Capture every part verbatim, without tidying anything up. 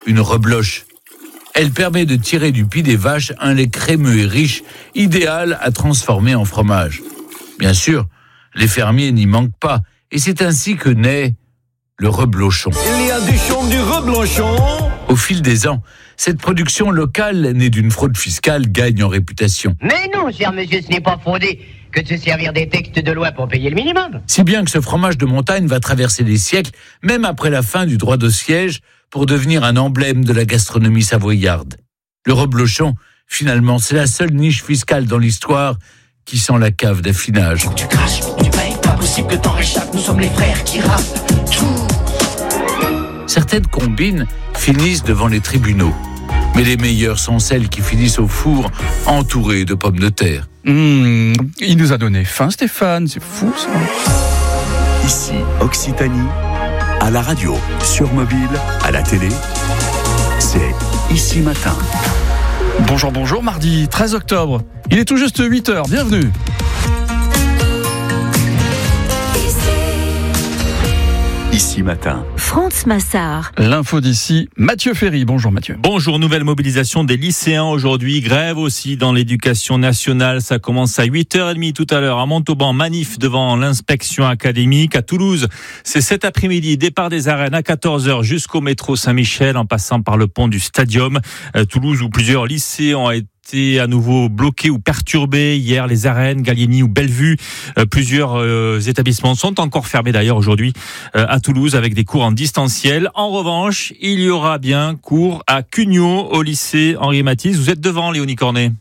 une rebloche. Elle permet de tirer du pis des vaches un lait crémeux et riche, idéal à transformer en fromage. Bien sûr, les fermiers n'y manquent pas, et c'est ainsi que naît le reblochon. Il y a du champ du reblochon. Au fil des ans, cette production locale, née d'une fraude fiscale, gagne en réputation. Mais non, cher monsieur, ce n'est pas fraudé que de se servir des textes de loi pour payer le minimum. Si bien que ce fromage de montagne va traverser les siècles, même après la fin du droit de siège, pour devenir un emblème de la gastronomie savoyarde. Le reblochon, finalement, c'est la seule niche fiscale dans l'histoire qui sent la cave d'affinage. Tu craches, tu payes, pas possible que t'en réchappes, nous sommes les frères qui rappent tout. Certaines combines finissent devant les tribunaux, mais les meilleures sont celles qui finissent au four, entourées de pommes de terre. Mmh, il nous a donné faim, Stéphane, c'est fou ça. Ici, Occitanie, à la radio, sur mobile, à la télé, c'est Ici Matin. Bonjour, bonjour, mardi treize octobre. Il est tout juste huit heures, bienvenue. Ici Matin. France Massard. L'info d'ici, Mathieu Ferry. Bonjour Mathieu. Bonjour, nouvelle mobilisation des lycéens aujourd'hui. Grève aussi dans l'éducation nationale. Ça commence à huit heures trente tout à l'heure à Montauban. Manif devant l'inspection académique. À Toulouse, c'est cet après-midi. Départ des arènes à quatorze heures jusqu'au métro Saint-Michel en passant par le pont du Stadium. Euh, Toulouse où plusieurs lycées ont été à nouveau bloqués ou perturbés. Hier, les arènes, Gallieni ou Bellevue. Euh, plusieurs euh, établissements sont encore fermés d'ailleurs aujourd'hui euh, à Toulouse avec des cours en distanciel. En revanche, il y aura bien cours à Cugnot au lycée Henri Matisse. Vous êtes devant, Léonie Cornet.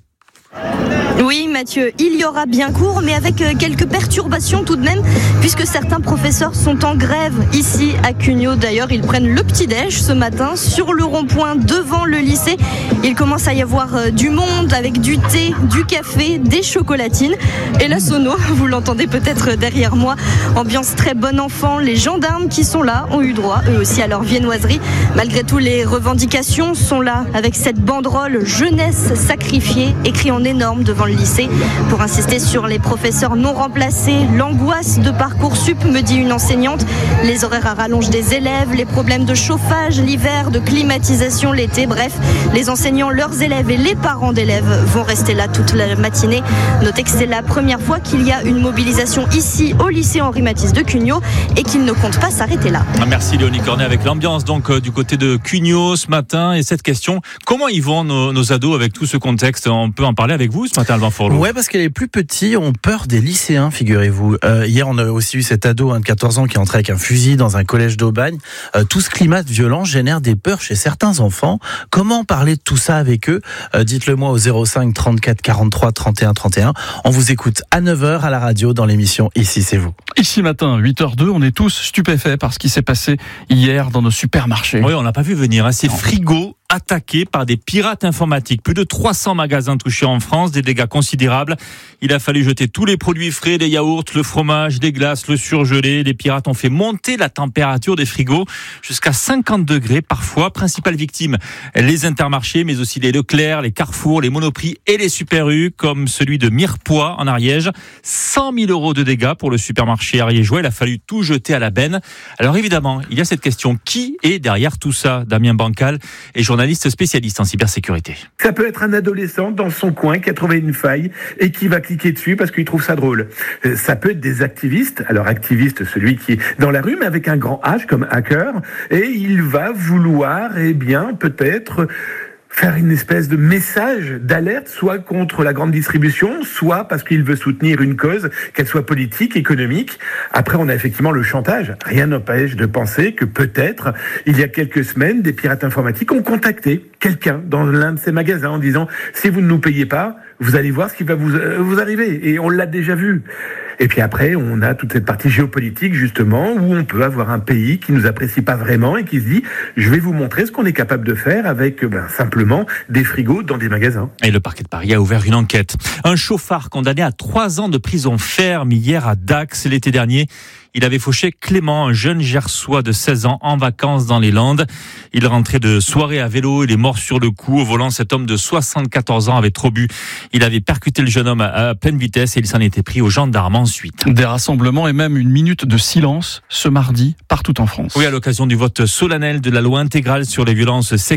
Oui Mathieu, il y aura bien cours, mais avec quelques perturbations tout de même, puisque certains professeurs sont en grève ici à Cugnot. D'ailleurs, ils prennent le petit-déj ce matin sur le rond-point devant le lycée. Il commence à y avoir du monde avec du thé, du café, des chocolatines. Et la sono, vous l'entendez peut-être derrière moi, ambiance très bon enfant. Les gendarmes qui sont là ont eu droit eux aussi à leur viennoiserie. Malgré tout, les revendications sont là avec cette banderole « Jeunesse sacrifiée » écrit en énorme devant le lycée pour insister sur les professeurs non remplacés, l'angoisse de Parcoursup, me dit une enseignante, les horaires à rallonge des élèves, les problèmes de chauffage l'hiver, de climatisation l'été, bref, les enseignants, leurs élèves et les parents d'élèves vont rester là toute la matinée. Notez que c'est la première fois qu'il y a une mobilisation ici au lycée Henri Matisse de Cugnot et qu'il ne compte pas s'arrêter là. Merci Léonie Cornet avec l'ambiance donc euh, du côté de Cugnot ce matin et cette question, comment ils vont nos, nos ados avec tout ce contexte? On peut en parler avec vous ce matin, Alban Forlot. Ouais, parce que les plus petits ont peur des lycéens, figurez-vous. Euh, hier, on a aussi eu cet ado hein, de quatorze ans qui est entré avec un fusil dans un collège d'Aubagne. Euh, tout ce climat violent génère des peurs chez certains enfants. Comment parler de tout ça avec eux? euh, Dites-le moi au zéro cinq trente-quatre quarante-trois trente et un trente et un. On vous écoute à neuf heures à la radio dans l'émission Ici c'est vous. Ici matin, huit heures deux, on est tous stupéfaits par ce qui s'est passé hier dans nos supermarchés. Oui, on n'a pas vu venir. Hein. Ces frigos attaqués par des pirates informatiques. Plus de trois cents magasins touchés en France, des dégâts considérables. Il a fallu jeter tous les produits frais, les yaourts, le fromage, les glaces, le surgelé. Les pirates ont fait monter la température des frigos jusqu'à cinquante degrés parfois. Principales victimes, les intermarchés, mais aussi les Leclerc, les Carrefour, les Monoprix et les Super U, comme celui de Mirepoix en Ariège. cent mille euros de dégâts pour le supermarché ariégeois. Il a fallu tout jeter à la benne. Alors évidemment, il y a cette question. Qui est derrière tout ça? Damien Bancal est journaliste spécialiste en cybersécurité. Ça peut être un adolescent dans son coin qui a trouvé une faille et qui va cliquer dessus parce qu'il trouve ça drôle. Ça peut être des activistes. Alors activiste, celui qui est dans la rue, mais avec un grand H comme hacker. Et il va vouloir, eh bien, peut-être faire une espèce de message d'alerte, soit contre la grande distribution, soit parce qu'il veut soutenir une cause, qu'elle soit politique, économique. Après, on a effectivement le chantage. Rien n'empêche de penser que peut-être, il y a quelques semaines, des pirates informatiques ont contacté quelqu'un dans l'un de ces magasins en disant « Si vous ne nous payez pas, vous allez voir ce qui va vous, euh, vous arriver. » Et on l'a déjà vu. Et puis après, on a toute cette partie géopolitique, justement, où on peut avoir un pays qui nous apprécie pas vraiment et qui se dit « Je vais vous montrer ce qu'on est capable de faire avec ben, simplement des frigos dans des magasins. » Et le parquet de Paris a ouvert une enquête. Un chauffard condamné à trois ans de prison ferme hier à Dax l'été dernier. Il avait fauché Clément, un jeune Gersois de seize ans, en vacances dans les Landes. Il rentrait de soirée à vélo, il est mort sur le coup. Au volant, cet homme de soixante-quatorze ans avait trop bu. Il avait percuté le jeune homme à pleine vitesse et il s'en était pris aux gendarmes ensuite. Des rassemblements et même une minute de silence ce mardi partout en France. Oui, à l'occasion du vote solennel de la loi intégrale sur les violences sexuelles.